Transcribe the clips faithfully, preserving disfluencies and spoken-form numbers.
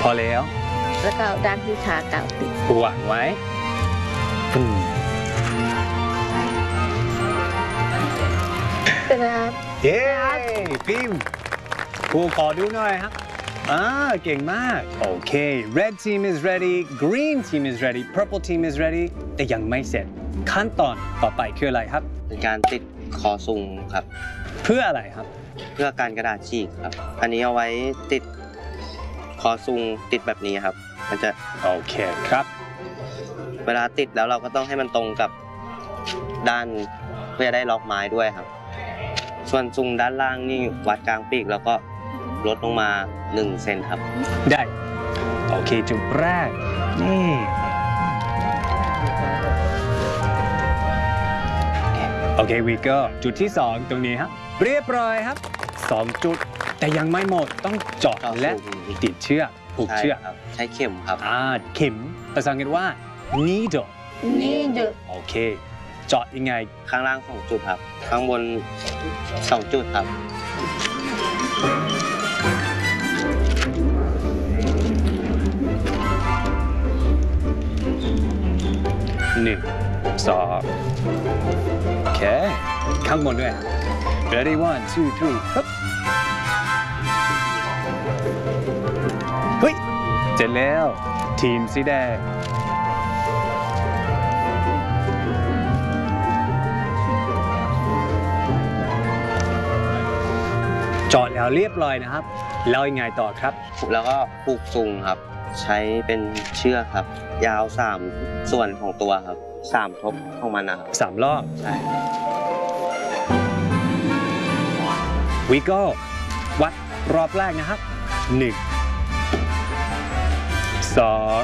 พอแล้วแล้วก็ด้านที่ขากาวติดวางไว้เป็นนะครับเย้พิมพ์ครูขอดูหน่อยครับอ่าเก่งมากโอเค red team is ready green team is ready purple team is ready แต่ยังไม่เสร็จขั้นตอนต่อไปคืออะไรครับเป็นการติดคอซุงครับเพื่ออะไรครับเพื่อการกระดาษฉีกครับอันนี้เอาไว้ติดคอซุงติดแบบนี้ครับมันจะโอเคครับเวลาติดแล้วเราก็ต้องให้มันตรงกับด้านเพื่อได้ล็อกไม้ด้วยครับส่วนซุงด้านล่างนี่วัดกลางปีกแล้วก็ลดลงมาหนึ่งเซนครับได้โอเคจุดแรกนี่โอเควีก็จุดที่สองตรงนี้ครับเรียบร้อยครับสองจุดแต่ยังไม่หมดต้องเจาะและติดเชือกผูกเชือกครับใช้เข็มครับอ่าเข็มภาษาอังกฤษว่า needle needle โอเคเจาะยังไงข้างล่างสองจุดครับข้างบนสองจุดครับหนึ่งสองโอเคข้างบนด้วย ready one two three ฮึบเฮ้ยเสร็จแล้วทีมสีแดงเจาะแล้วเรียบร้อยนะครับแล้วยังไงต่อครับแล้วก็ผูกซุงครับใช้เป็นเชือกครับยาวสามส่วนของตัวครับสามทบของมันนะครับสามรอบใช่วิโก้วัดรอบแรกนะครับหนึ่งสอง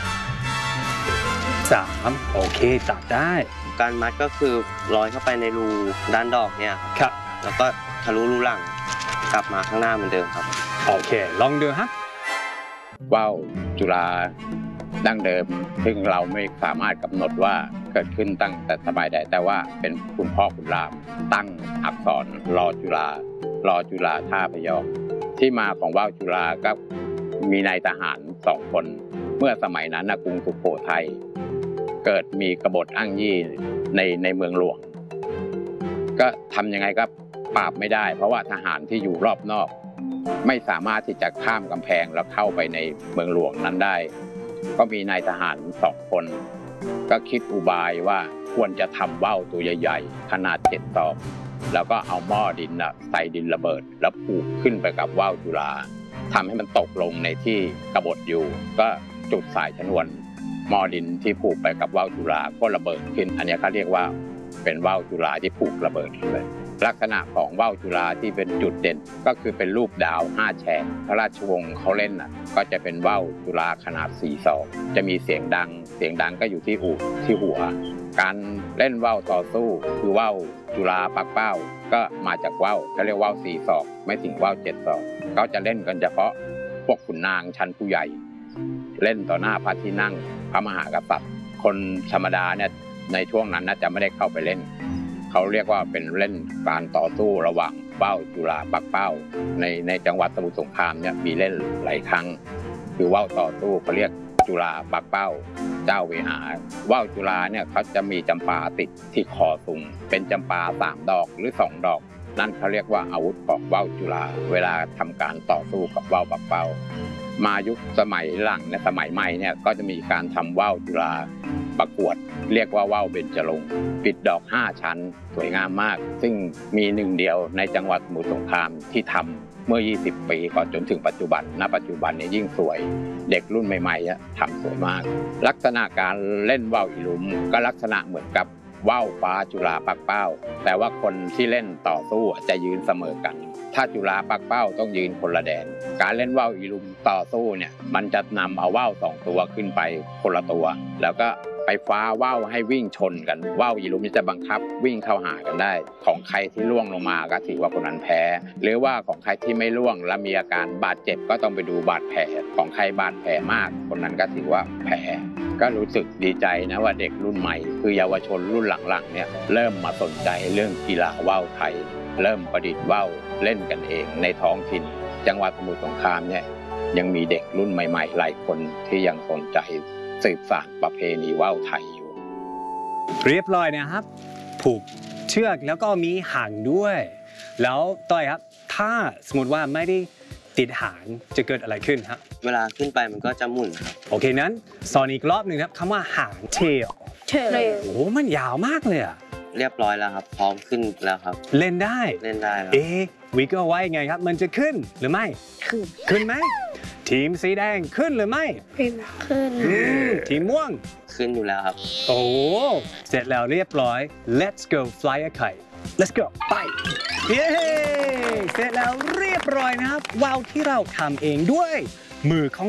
สามโอเคตัดได้การมัดก็คือร้อยเข้าไปในรูด้านดอกเนี่ยครับแล้วก็ทะลุรูหลังกลับมาข้างหน้าเหมือนเดิมครับโอเคลองดูฮะว่าวจุฬาดั้งเดิมซึ่งเราไม่สามารถกำหนดว่าเกิดขึ้นตั้งแต่สมัยใดแต่ว่าเป็นคุณพ่อคุณรามตั้งอักษรรอจุฬารอจุฬาท่าพยอมที่มาของว่าวจุฬาก็มีนายทหารสองคนเมื่อสมัยนั้นกรุงสุโขทัยเกิดมีกบฏอ้างยี่ในในเมืองหลวงก็ทำยังไงก็ปราบไม่ได้เพราะว่าทหารที่อยู่รอบนอกไม่สามารถที่จะข้ามกำแพงแล้วเข้าไปในเมืองหลวงนั้นได้ก็มีนายทหารสองคนก็คิดอุบายว่าควรจะทำว่าวตัวใหญ่ๆขนาดเจ็ดศอกแล้วก็เอาหม้อดินใส่ดินระเบิดแล้วผูกขึ้นไปกับว่าวจุฬาทำให้มันตกลงในที่กบฏอยู่ก็จุดสายชนวนหม้อดินที่ผูกไปกับว่าวจุฬาก็ระเบิดขึ้นอันนี้เขาเรียกว่าเป็นว่าวจุฬาที่ผูกระเบิดเลยลักษณะของว่าวจุฬาที่เป็นจุดเด่นก็คือเป็นรูปดาวห้าแฉกพระราชวงศ์เขาเล่นน่ะก็จะเป็นว่าวจุฬาขนาดสี่ศอกจะมีเสียงดังเสียงดังก็อยู่ที่หูที่หัวการเล่นว่าวต่อสู้คือว่าวจุฬาปักเป้าก็มาจากว่าวเขาเรียกว่าวสี่ศอกไม่ถึงว่าวเจ็ดศอกเขาจะเล่นกันเฉพาะพวกขุนนางชั้นผู้ใหญ่เล่นต่อหน้าพระที่นั่งพระมหากษัตริย์คนธรรมดาเนี่ยในช่วงนั้นน่าจะไม่ได้เข้าไปเล่นเขาเรียกว่าเป็นเล่นการต่อสู้ระหว่างว่าวจุฬาปักเป้าในในจังหวัดสมุทรสงครามเนี่ยมีเล่นหลายครั้งคือว่าวต่อสู้เขาเรียกจุฬาปักเป้าเจ้าเวหาว่าวจุฬาเนี่ยเขาจะมีจำปาติดที่คอซุงเป็นจำปาสามดอกหรือสองดอกนั่นเขาเรียกว่าอาวุธของว่าวจุฬาเวลาทำการต่อสู้กับว่าวปักเป้ามายุคสมัยหลังในสมัยใหม่เนี่ยก็จะมีการทำว่าวจุฬาประกวดเรียกว่าว่าวเบญจรงค์ปิดดอกห้าชั้นสวยงามมากซึ่งมีหนึ่งเดียวในจังหวัดสมุทรสงครามที่ทำเมื่อยี่สิบปีก่อนจนถึงปัจจุบันณปัจจุบันนี้ยิ่งสวยเด็กรุ่นใหม่ๆทำสวยมากลักษณะการเล่นว่าวอีลุมก็ลักษณะเหมือนกับว่าวฟ้าจุฬาปักเป้าแต่ว่าคนที่เล่นต่อสู้จะยืนเสมอกันถ้าจุฬาปักเป้าต้องยืนคนละแดนการเล่นว่าวอีลุมต่อสู้เนี่ยมันจะนำเอาว่าวสองตัวขึ้นไปคนละตัวแล้วก็ไปฟ้าว่าวให้วิ่งชนกันว่าวอีลุมจะบังคับวิ่งเข้าหากันได้ของใครที่ล่วงลงมาก็ถือว่าคนนั้นแพ้หรือว่าของใครที่ไม่ล่วงและมีอาการบาดเจ็บก็ต้องไปดูบาดแผลของใครบาดแผลมากคนนั้นก็ถือว่าแพ้ก็รู้สึกดีใจนะว่าเด็กรุ่นใหม่คือเยาวชนรุ่นหลังๆเนี่ยเริ่มมาสนใจเรื่องกีฬาว่าวไทยเริ่มประดิษฐ์ว่าวเล่นกันเองในท้องถิ่นจังหวัดสมุทรสงครามเนี่ยยังมีเด็กรุ่นใหม่ๆหลายคนที่ยังสนใจสืบสานประเพณีว่าวไทยอยู่เรียบร้อยนะครับ ผูกเชือกแล้วก็มีหางด้วย แล้วต่อยครับ ถ้าสมมติว่าไม่ได้ติดหางจะเกิดอะไรขึ้นครับเวลาขึ้นไปมันก็จะหมุนครับโอเคนั้นสอนอีกรอบหนึ่งครับคำว่าหาง tail เชิญโอ้โหมันยาวมากเลยอะเรียบร้อยแล้วครับ พร้อมขึ้นแล้วครับเล่นได้เล่นได้ครับเอ๊ะวิกเกอร์ว่ายังไงครับ มันจะขึ้นหรือไม่ขึ้นขึ้นไหม ทีมสีแดงขึ้นหรือไม่ขึ้นขึ้นอืมทีมม่วงขึ้นอยู่แล้วครับโอ้เสร็จแล้วเรียบร้อย let's go fly a kite let's go ไป เย้เสร็จแล้วเรียบร้อยนะครับว่าวที่เราทำเองด้วยมือของ